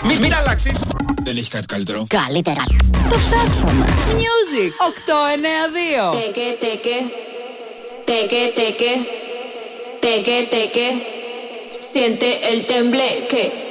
Μην αλλάξεις. Δεν έχει κάτι καλύτερο. Καλύτερα. Το ψάξαμε. Music 892. Τεκε, τεκε. Teque, teque, teque, teque, siente el tembleque.